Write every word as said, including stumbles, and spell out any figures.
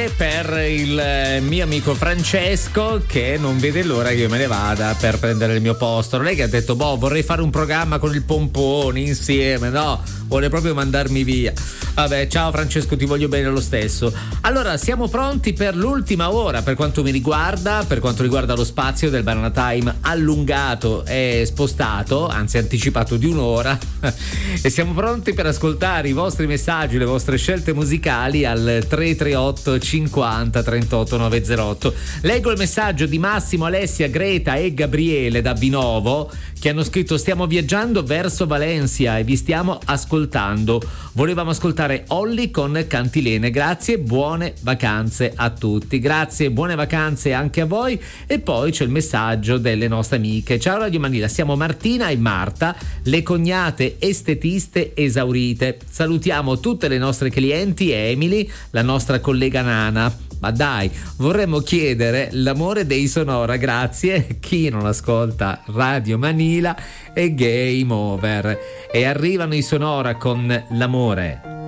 anche per il mio amico Francesco, che non vede l'ora che io me ne vada per prendere il mio posto. Non è che ha detto boh, vorrei fare un programma con il Pomponi insieme, no, vuole proprio mandarmi via. Vabbè, ciao Francesco, ti voglio bene lo stesso. Allora, siamo pronti per l'ultima ora per quanto mi riguarda, per quanto riguarda lo spazio del Banana Time allungato e spostato, anzi anticipato di un'ora. E siamo pronti per ascoltare i vostri messaggi, le vostre scelte musicali al tre tre otto cinquanta trentotto novecentotto. Leggo il messaggio di Massimo, Alessia, Greta e Gabriele da Binovo, che hanno scritto: stiamo viaggiando verso Valencia e vi stiamo ascoltando. Volevamo ascoltare Olly con Cantilene. Grazie, buone vacanze a tutti. Grazie, buone vacanze anche a voi. E poi c'è il messaggio delle nostre amiche. Ciao Radio Manila, siamo Martina e Marta, le cognate estetiste esaurite. Salutiamo tutte le nostre clienti e Emily, la nostra collega Nana. Ma dai, vorremmo chiedere l'amore dei Sonora, grazie. Chi non ascolta Radio Manila è game over. E arrivano i Sonora con l'amore.